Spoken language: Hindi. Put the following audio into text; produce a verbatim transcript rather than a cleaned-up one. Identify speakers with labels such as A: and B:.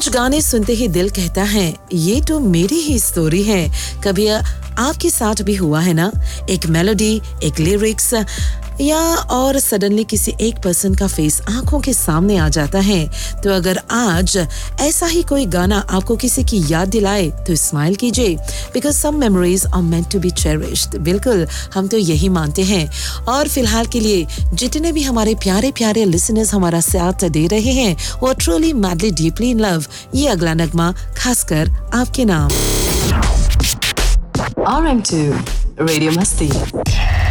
A: कुछ गाने सुनते ही दिल कहता है ये तो मेरी ही स्टोरी है। कभी आपके साथ भी हुआ है ना, एक मेलोडी, एक लिरिक्स या और सडनली किसी एक पर्सन का फेस आंखों के सामने आ जाता है। तो अगर आज ऐसा ही कोई गाना आपको किसी की याद दिलाए तो स्माइल कीजिए, because some memories are meant to be cherished. बिल्कुल, हम तो यही मानते हैं। और फिलहाल के लिए जितने भी हमारे प्यारे प्यारे लिसनर्स हमारा साथ दे रहे हैं वो truly madly deeply in love, ये अगला नगमा खासकर आपके नाम।
B: R M two Radio Masti.